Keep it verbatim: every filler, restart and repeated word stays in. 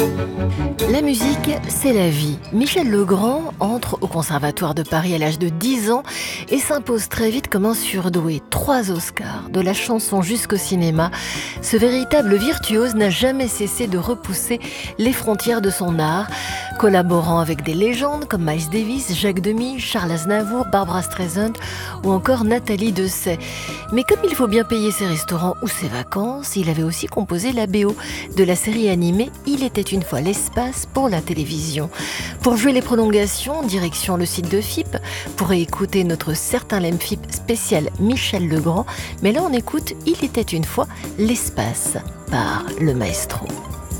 La musique, c'est la vie. Michel Legrand entre au Conservatoire de Paris à l'âge de dix ans et s'impose très vite comme un surdoué. Trois Oscars, de la chanson jusqu'au cinéma. Ce véritable virtuose n'a jamais cessé de repousser les frontières de son art, collaborant avec des légendes comme Miles Davis, Jacques Demy, Charles Aznavour, Barbra Streisand ou encore Nathalie Dessay. Mais comme il faut bien payer ses restaurants ou ses vacances, il avait aussi composé la B O de la série animée Il était une fois l'espace pour la télévision. Pour jouer les prolongations, direction le site de F I P pour écouter notre Certain Lemme F I P spécial Michel Legrand. Mais là on écoute Il était une fois l'espace par le maestro.